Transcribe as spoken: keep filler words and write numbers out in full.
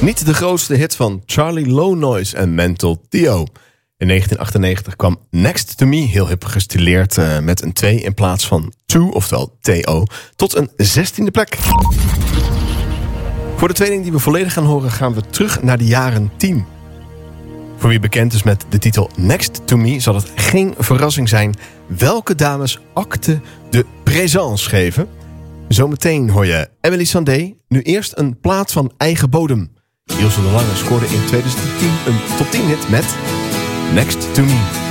Niet de grootste hit van Charlie Low Noise en Mental Theo. In negentien achtennegentig kwam Next to Me, heel hip gestileerd uh, met een twee in plaats van two, oftewel T O, tot een zestiende plek. Voor de tweede die we volledig gaan horen gaan we terug naar de jaren tien. Voor wie bekend is met de titel Next to Me zal het geen verrassing zijn welke dames Acte de Présence geven. Zometeen hoor je Emily Sandé, nu eerst een plaat van eigen bodem. Ilse de Lange scoorde in tweeduizend tien een top tien hit met Next to Me.